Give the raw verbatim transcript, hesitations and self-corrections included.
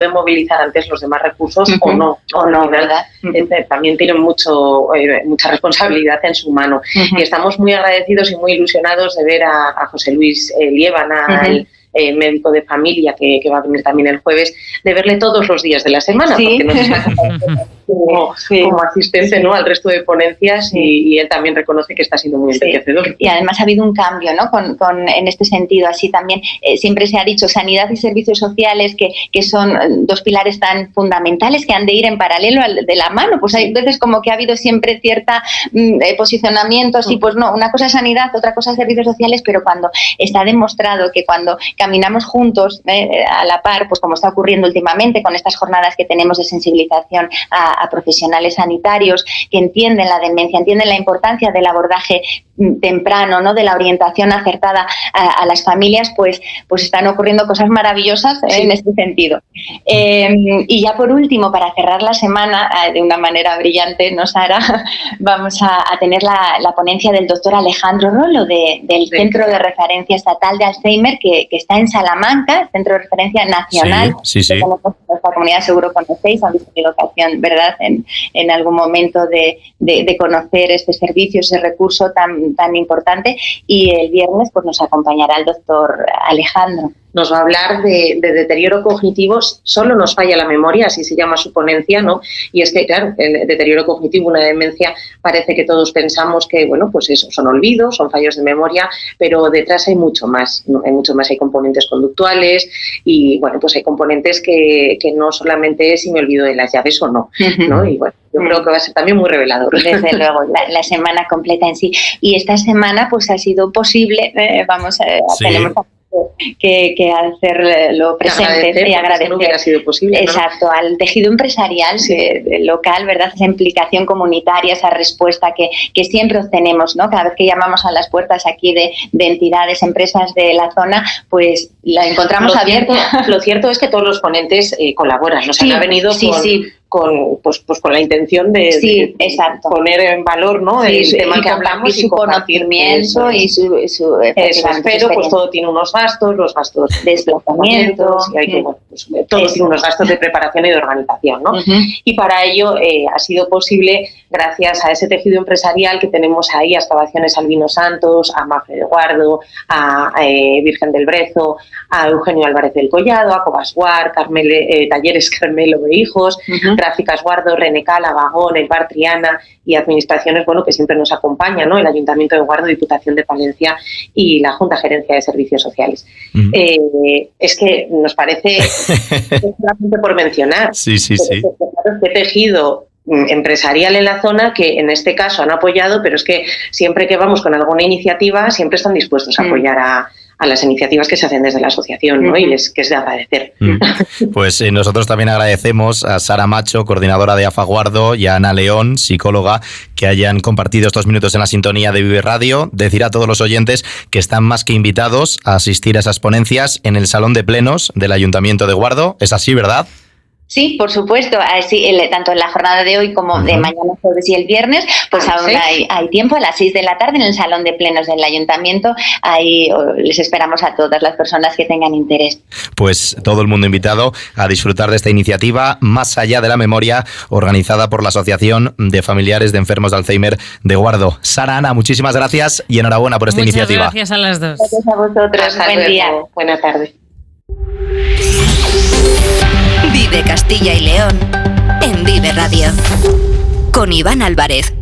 pueden movilizar antes los demás recursos uh-huh. o no. O no, ¿verdad? Uh-huh. También tienen mucho, eh, mucha responsabilidad en su mano. Uh-huh. Y estamos muy agradecidos y muy ilusionados de ver a, a José Luis eh, Liébana, uh-huh. el eh, médico de familia que, que va a venir también el jueves, de verle todos los días de la semana, ¿Sí? porque nos está como, sí. como asistente, ¿no?, al resto de ponencias, sí. y, y él también reconoce que está siendo muy enriquecedor. Sí. Y además ha habido un cambio, ¿no?, con, con, en este sentido. Así también eh, siempre se ha dicho sanidad y servicios sociales, que, que son dos pilares tan fundamentales que han de ir en paralelo al, de la mano. Pues hay veces como que ha habido siempre cierta mm, eh, posicionamiento, así, pues no, una cosa es sanidad, otra cosa es servicios sociales, pero cuando está demostrado que cuando caminamos juntos eh, a la par, pues como está ocurriendo últimamente con estas jornadas que tenemos de sensibilización a, a profesionales sanitarios que entienden la demencia, entienden la importancia del abordaje temprano, ¿no?, de la orientación acertada a, a las familias, pues, pues están ocurriendo cosas maravillosas eh, sí. en este sentido. Eh, y ya por último, para cerrar la semana eh, de una manera brillante, ¿no, Sara? Vamos a, a tener la, la ponencia del doctor Alejandro Rolo de, del sí. Centro de Referencia Estatal de Alzheimer, que, que está en Salamanca, Centro de Referencia Nacional. Sí, sí, sí. Esta comunidad seguro conocéis, han tenido ocasión, ¿verdad?, en, en algún momento de, de, de conocer este servicio, ese recurso tan, tan importante. Y el viernes pues nos acompañará el doctor Alejandro. Nos va a hablar de, de deterioro cognitivo, solo nos falla la memoria, así se llama su ponencia, ¿no? Y es que, claro, el deterioro cognitivo, una demencia, parece que todos pensamos que, bueno, pues eso, son olvidos, son fallos de memoria, pero detrás hay mucho más, ¿no? Hay mucho más, hay componentes conductuales y, bueno, pues hay componentes que, que no solamente es si me olvido de las llaves o no, ¿no? Y, bueno, yo creo que va a ser también muy revelador. Desde luego, la, la semana completa en sí. Y esta semana, pues, ha sido posible, eh, vamos, eh, sí. tenemos Que, que hacerlo presente agradecer, y agradecer. No hubiera sido posible, exacto, ¿no?, al tejido empresarial sí. que, local, ¿verdad? Esa implicación comunitaria, esa respuesta que, que siempre obtenemos, ¿no? Cada vez que llamamos a las puertas aquí de, de entidades, empresas de la zona, pues la encontramos lo abierta. Cierto, lo cierto es que todos los ponentes eh, colaboran, nos sí, han venido sí, con... Sí. Con, pues, pues con la intención de, sí, de exacto. poner en valor, ¿no?, sí, el sí, tema y que hablamos y su conocimiento y su, y su eso, pero pues todo tiene unos gastos, los gastos de desplazamiento, y hay que, bueno, pues, todo eso. Tiene unos gastos de preparación y de organización, ¿no? Uh-huh. Y para ello eh, ha sido posible gracias a ese tejido empresarial que tenemos ahí, a Excavaciones Albino Santos, a Mafre de Guardo, a, a eh, Virgen del Brezo, a Eugenio Álvarez del Collado, a Cobasguar, Carmele, eh, Talleres Carmelo de Hijos, uh-huh. Gráficas Guardo, Renecala, Vagón, el Bar Triana y administraciones, bueno, que siempre nos acompañan, ¿no?, el Ayuntamiento de Guardo, Diputación de Palencia y la Junta Gerencia de Servicios Sociales. Uh-huh. Eh, es que nos parece, solamente por mencionar, sí, sí, sí. qué tejido empresarial en la zona que en este caso han apoyado, pero es que siempre que vamos con alguna iniciativa siempre están dispuestos a apoyar a, a las iniciativas que se hacen desde la asociación, ¿no? Uh-huh. Y es que es de agradecer. Mm. Pues eh, nosotros también agradecemos a Sara Macho, coordinadora de AFAGuardo, y a Ana León, psicóloga, que hayan compartido estos minutos en la sintonía de Vive Radio. Decir a todos los oyentes que están más que invitados a asistir a esas ponencias en el Salón de Plenos del Ayuntamiento de Guardo. ¿Es así, verdad? Sí, por supuesto, así, el, tanto en la jornada de hoy como uh-huh. de mañana, jueves y el viernes, pues ah, aún ¿sí? hay, hay tiempo, a las seis de la tarde en el Salón de Plenos del Ayuntamiento. Ahí les esperamos a todas las personas que tengan interés. Pues todo el mundo invitado a disfrutar de esta iniciativa Más allá de la memoria, organizada por la Asociación de Familiares de Enfermos de Alzheimer de Guardo. Sara, Ana, muchísimas gracias y enhorabuena por esta Muchas iniciativa. Gracias a las dos. Gracias a vosotros. Hasta Buen luego. día. Buena tarde. Vive Castilla y León en Vive Radio con Iván Álvarez.